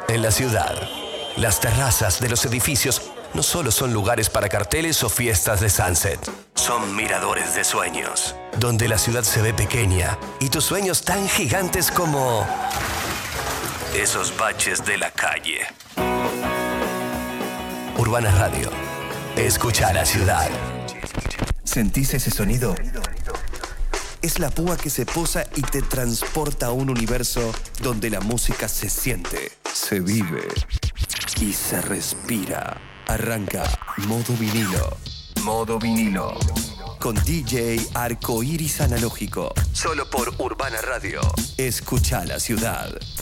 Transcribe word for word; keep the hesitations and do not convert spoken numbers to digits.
En la ciudad, las terrazas de los edificios no solo son lugares para carteles o fiestas de sunset, son miradores de sueños, donde la ciudad se ve pequeña y tus sueños tan gigantes como esos baches de la calle. Urbana Radio. Escucha la ciudad. ¿Sentís ese sonido? Es la púa que se posa y te transporta a un universo donde la música se siente, se vive y se respira. Arranca Modo Vinilo. Modo Vinilo. Con D J Arcoiris Analógico. Solo por Urbana Radio. Escucha la ciudad.